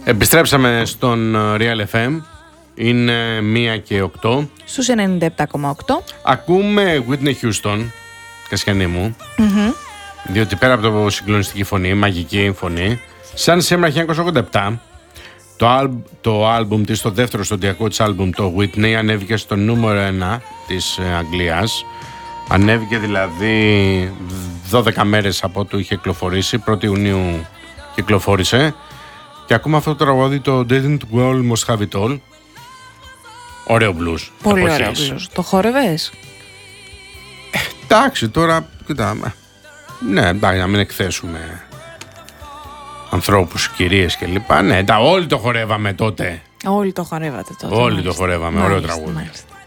Επιστρέψαμε στον Real FM. Είναι 1:08. Στους 97,8. Ακούμε Whitney Houston, Κασιανή μου. Διότι πέρα από το συγκλονιστική φωνή, μαγική φωνή, σαν σήμερα 1987, το άλμπουμ της, το δεύτερο στοντιακό της άλμπουμ, το Whitney, ανέβηκε στο νούμερο 1 της Αγγλίας. Ανέβηκε δηλαδή 12 μέρες από ό,τι είχε κυκλοφορήσει. 1η Ιουνίου κυκλοφόρησε. Και ακούμε αυτό το τραγούδι, το Didn't We Almost Have It All. Ωραίο blues. Πολύ ωραίο blues. Το χόρευες? Εντάξει, τώρα, κοιτάμε. Ναι, εντάξει, να μην εκθέσουμε ανθρώπους, κυρίες κλπ. Ναι, όλοι το χορεύαμε τότε. Όλοι το χορεύατε τότε. Όλοι το χορεύαμε. Ωραίο τραγούδι. Μάλιστα.